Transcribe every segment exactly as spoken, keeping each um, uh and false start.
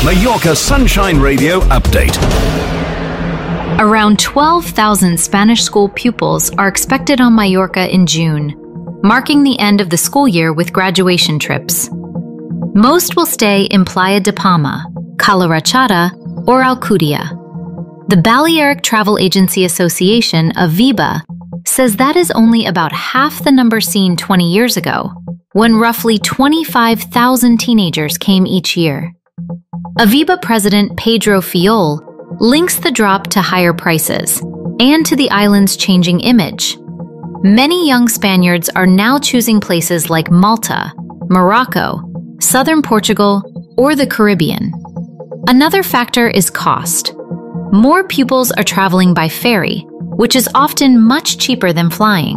Mallorca Sunshine Radio Update. Around twelve thousand Spanish school pupils are expected on Mallorca in June, marking the end of the school year with graduation trips. Most will stay in Playa de Palma, Cala Rachada, or Alcudia. The Balearic Travel Agency Association, Aviva, says that is only about half the number seen twenty years ago, when roughly twenty-five thousand teenagers came each year. Aviva President Pedro Fiol links the drop to higher prices and to the island's changing image. Many young Spaniards are now choosing places like Malta, Morocco, southern Portugal, or the Caribbean. Another factor is cost. More pupils are traveling by ferry, which is often much cheaper than flying.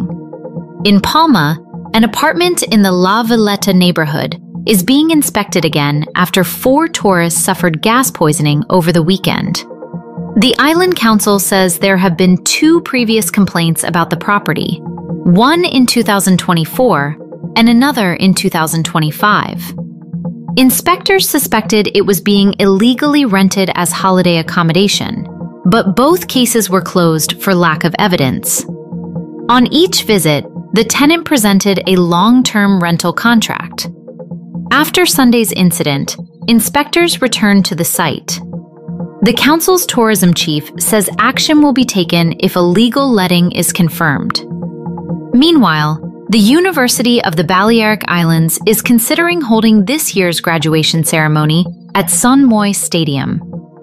In Palma, an apartment in the La Villeta neighborhood is being inspected again after four tourists suffered gas poisoning over the weekend. The Island Council says there have been two previous complaints about the property, one in two thousand twenty-four and another in two thousand twenty-five. Inspectors suspected it was being illegally rented as holiday accommodation, but both cases were closed for lack of evidence. On each visit, the tenant presented a long-term rental contract. After Sunday's incident, inspectors returned to the site. The council's tourism chief says action will be taken if a legal letting is confirmed. Meanwhile, the University of the Balearic Islands is considering holding this year's graduation ceremony at Son Moy Stadium.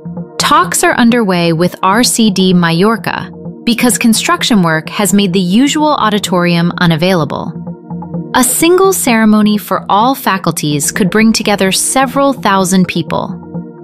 Talks are underway with R C D Mallorca because construction work has made the usual auditorium unavailable. A single ceremony for all faculties could bring together several thousand people.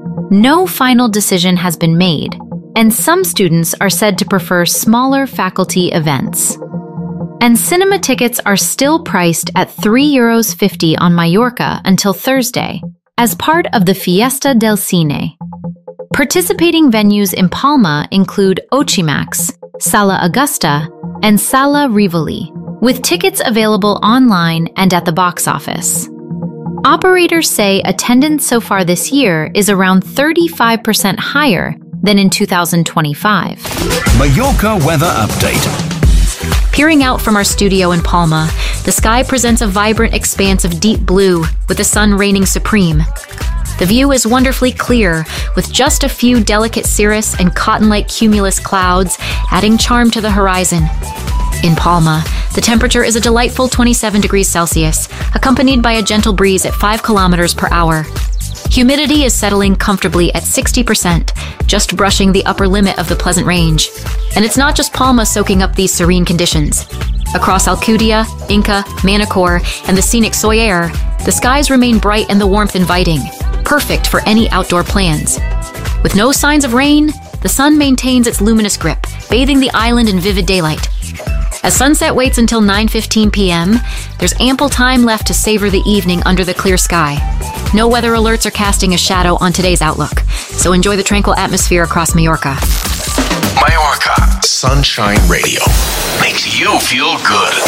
No final decision has been made, and some students are said to prefer smaller faculty events. And cinema tickets are still priced at three euros fifty on Mallorca until Thursday, as part of the Fiesta del Cine. Participating venues in Palma include Ochimax, Sala Augusta, and Sala Rivoli, with tickets available online and at the box office. Operators say attendance so far this year is around thirty-five percent higher than in two thousand twenty-five. Mallorca Weather Update. Peering out from our studio in Palma, the sky presents a vibrant expanse of deep blue, with the sun reigning supreme. The view is wonderfully clear, with just a few delicate cirrus and cotton-like cumulus clouds adding charm to the horizon. In Palma, the temperature is a delightful twenty-seven degrees Celsius, accompanied by a gentle breeze at five kilometers per hour. Humidity is settling comfortably at sixty percent, just brushing the upper limit of the pleasant range. And it's not just Palma soaking up these serene conditions. Across Alcudia, Inca, Manacor, and the scenic Soyer, the skies remain bright and the warmth inviting, perfect for any outdoor plans. With no signs of rain, the sun maintains its luminous grip, bathing the island in vivid daylight. As sunset waits until nine fifteen p m, there's ample time left to savor the evening under the clear sky. No weather alerts are casting a shadow on today's outlook, so enjoy the tranquil atmosphere across Mallorca. Mallorca Sunshine Radio makes you feel good.